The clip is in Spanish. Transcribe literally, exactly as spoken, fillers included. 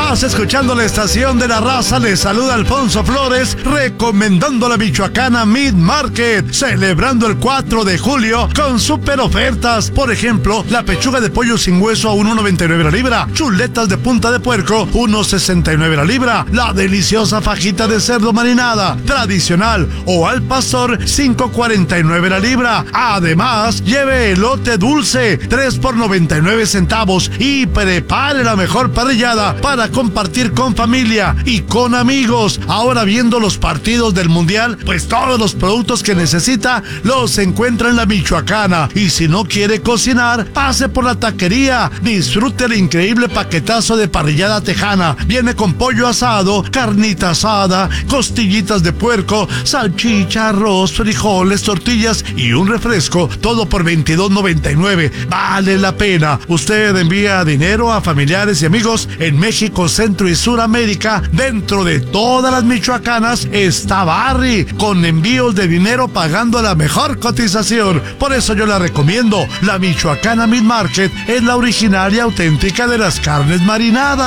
Estás escuchando la estación de la raza. Les saluda Alfonso Flores, recomendando la michoacana Meat Market, celebrando el cuatro de julio con super ofertas. Por ejemplo, la pechuga de pollo sin hueso a uno noventa y nueve la libra, chuletas de punta de puerco uno sesenta y nueve la libra, la deliciosa fajita de cerdo marinada tradicional o al pastor cinco cuarenta y nueve la libra. Además, lleve elote dulce tres por noventa y nueve centavos y prepare la mejor parrillada para compartir con familia y con amigos. Ahora, viendo los partidos del mundial, pues todos los productos que necesita los encuentra en la Michoacana. Y si no quiere cocinar, pase por la taquería, disfrute el increíble paquetazo de parrillada tejana. Viene con pollo asado, carnita asada, costillitas de puerco, salchicha, arroz, frijoles, tortillas y un refresco, todo por veintidós noventa y nueve. Vale la pena. Usted envía dinero a familiares y amigos en México, Centro y Suramérica. Dentro de todas las michoacanas está Barry, con envíos de dinero pagando la mejor cotización. Por eso yo la recomiendo. La Michoacana Meat Market es la originaria auténtica de las carnes marinadas.